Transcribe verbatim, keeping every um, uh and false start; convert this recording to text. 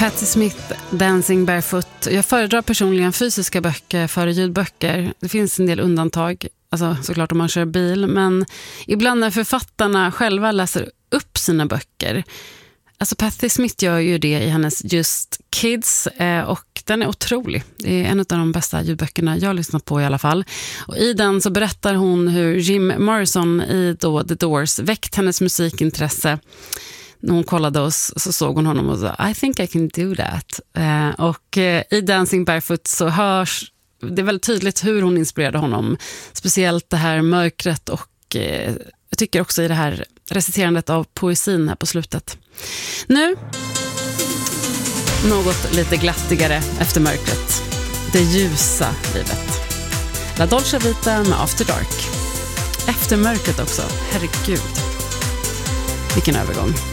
Patti Smith, Dancing Barefoot. Jag föredrar personligen fysiska böcker före ljudböcker. Det finns en del undantag, alltså såklart om man kör bil, men ibland när författarna själva läser upp sina böcker. Alltså Patti Smith gör ju det i hennes Just Kids och den är otrolig. Det är en av de bästa ljudböckerna jag har lyssnat på i alla fall. Och i den så berättar hon hur Jim Morrison i då The Doors väckt hennes musikintresse. När hon kollade oss så såg hon honom och sa I think I can do that. Eh, och eh, i Dancing Barefoot så hörs det är väldigt tydligt hur hon inspirerade honom. Speciellt det här mörkret och eh, jag tycker också i det här reciterandet av poesin här på slutet. Nu något lite glattigare efter mörkret. Det ljusa livet. La Dolce Vita med After Dark. Efter mörkret också. Herregud. Vilken övergång.